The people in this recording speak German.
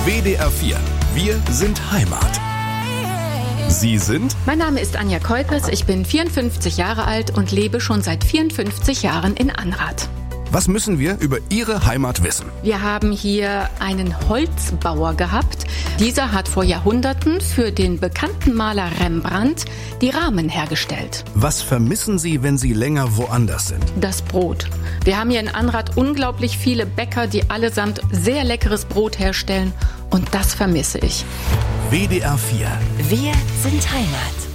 WDR 4. Wir sind Heimat. Sie sind? Mein Name ist Anja Keupers, ich bin 54 Jahre alt und lebe schon seit 54 Jahren in Anrath. Was müssen wir über Ihre Heimat wissen? Wir haben hier einen Holzbauer gehabt. Dieser hat vor Jahrhunderten für den bekannten Maler Rembrandt die Rahmen hergestellt. Was vermissen Sie, wenn Sie länger woanders sind? Das Brot. Wir haben hier in Anrath unglaublich viele Bäcker, die allesamt sehr leckeres Brot herstellen. Und das vermisse ich. WDR 4. Wir sind Heimat.